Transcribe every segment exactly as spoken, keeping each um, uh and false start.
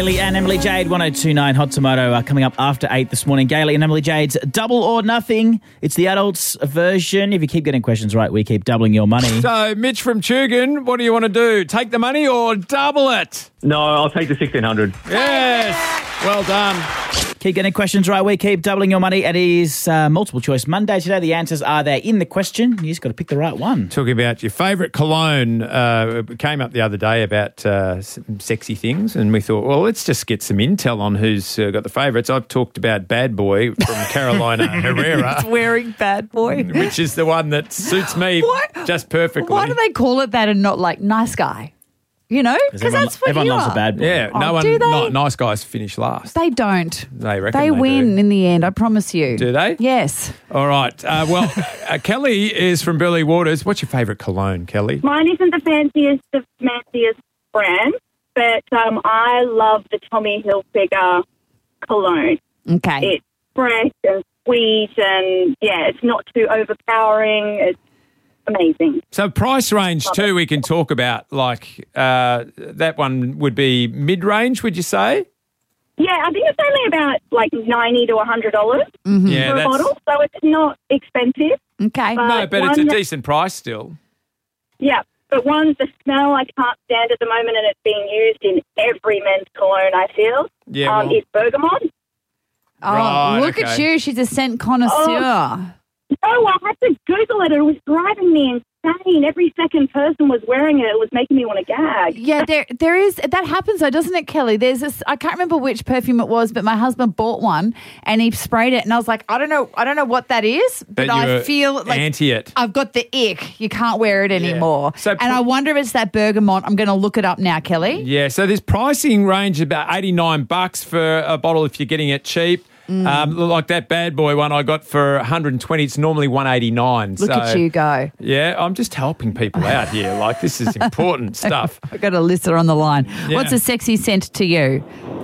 Gailey and Emily Jade, one oh two point nine Hot Tomato are coming up after eight this morning. Gailey and Emily Jade's Double or Nothing. It's the adults version. If you keep getting questions right, we keep doubling your money. So, Mitch from Tugun, what do you want to do? Take the money or double it? No, I'll take the sixteen hundred. Yes. Well done. Keep getting questions right, we keep doubling your money. It is uh, multiple choice Monday today. The answers are there in the question. You just got to pick the right one. Talking about your favourite cologne, uh, it came up the other day about uh, some sexy things, and we thought, well, let's just get some intel on who's uh, got the favourites. I've talked about Bad Boy from Carolina Herrera. It's wearing Bad Boy. Which is the one that suits me What? just perfectly. Why do they call it that and not like nice guy? You know? Because everyone, that's what everyone you loves are. a bad boy. Yeah, Oh, no one, do they? not nice guys finish last. They don't. They reckon They they win do. in the end, I promise you. Do they? Yes. All right. Uh, well, uh, Kelly is from Burleigh Waters. What's your favourite cologne, Kelly? Mine isn't the fanciest of fanciest brand, but um, I love the Tommy Hilfiger cologne. Okay. It's fresh and sweet, and yeah, it's not too overpowering. It's amazing. So price range too we can talk about, like uh, that one would be mid-range, would you say? Yeah, I think it's only about like ninety to a hundred dollars Yeah, for a that's... bottle, so it's not expensive. Okay. But No, but it's a one- decent price still. Yeah, but one, the smell I can't stand at the moment, and it's being used in every men's cologne, I feel. Yeah, um, well- is bergamot. Oh, Right, look at okay. you. She's a scent connoisseur. No, I had to Google it. It was driving me insane. Every second person was wearing it. It was making me want to gag. Yeah, there, there is that happens though, doesn't it, Kelly? There's this. I can't remember which perfume it was, but my husband bought one and he sprayed it, and I was like, I don't know, I don't know what that is, but, But I you're feel like anti it. I've got the ick. You can't wear it anymore. So and pro- I wonder if it's that bergamot. I'm going to look it up now, Kelly. Yeah, so there's pricing range about eighty-nine bucks for a bottle if you're getting it cheap. Mm. Um, like that Bad Boy one I got for one hundred twenty. It's normally one eighty-nine. Look so, at you go. Yeah, I'm just helping people out here. Like, this is important stuff. I've got Alyssa on the line. Yeah. What's a sexy scent to you?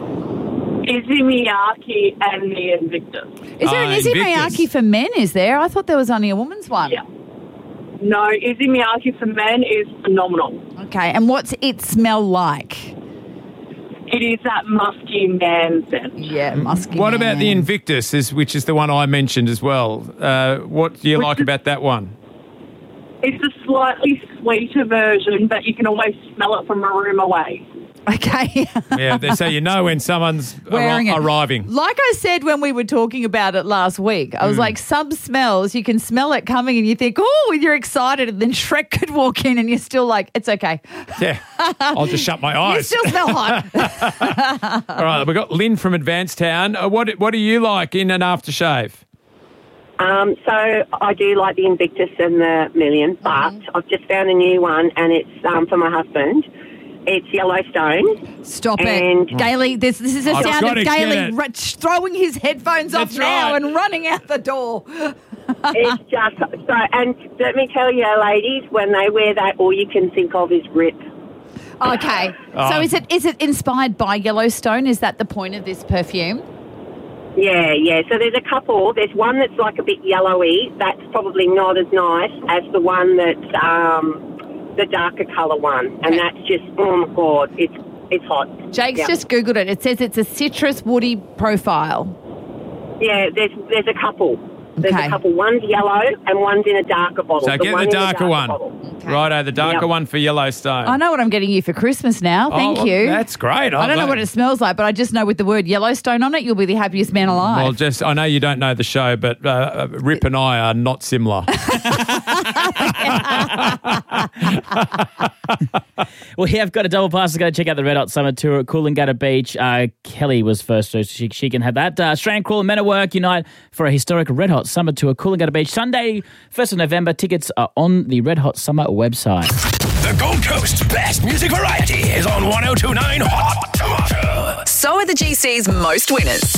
Izzy Miyake and the Invictus. Is there Ah, an Izzy Invictus. Miyake for men? Is there? I thought there was only a woman's one. Yeah. No, Izzy Miyake for men is phenomenal. Okay, and what's it smell like? It is that musky man scent. Yeah, musky. What about the man. Invictus, is, which is the one I mentioned as well? Uh, what do you like about that one? It's a slightly sweeter version, but you can always smell it from a room away. Okay. Yeah, they- so you know when someone's Wearing arri- it. arriving. Like I said when we were talking about it last week, I was like, some smells, you can smell it coming and you think, oh, and you're excited, and then Shrek could walk in and you're still like, it's okay. Yeah, I'll just shut my You eyes. still smell hot. All right, we've got Lynn from Advanced Town. Uh, what, what do you like in an aftershave? Um, so I do like the Invictus and the Million, but I've just found a new one, and it's um, for my husband. It's Yellowstone. Stop And- it. Gailey, this, this is a I've sound gotta of get Gailey it. r- throwing his headphones off That's now right. and running out the door. It's just so, and let me tell you, ladies, when they wear that, all you can think of is rip. Okay. Oh. So is it is it inspired by Yellowstone? Is that the point of this perfume? Yeah, yeah. So there's a couple. There's one that's like a bit yellowy. That's probably not as nice as the one that's um, the darker colour one, and Okay. that's just oh my god, it's it's hot. Jake's Yeah. just Googled it. It says it's a citrus woody profile. Yeah, there's there's a couple. There's Okay. a couple. One's yellow and one's in a darker bottle. So get one the in darker one. bottle. Okay. Righto, the darker Yep. one for Yellowstone. I know what I'm getting you for Christmas now. Thank Oh, well, you. That's great. I don't know what it smells like, but I just know with the word Yellowstone on it, you'll be the happiest man alive. Well, just I know you don't know the show, but uh, Rip and I are not similar. Well, yeah, I've got a double pass to go check out the Red Hot Summer Tour at Coolangatta Beach. Uh, Kelly was first, so she, she can have that. Uh, Australian Crawl and Men at Work unite for a historic Red Hot Summer Tour at Coolangatta Beach. Sunday, first of November. Tickets are on the Red Hot Summer website. The Gold Coast's best music variety is on one oh two point nine Hot Tomato. So are the G C's most winners.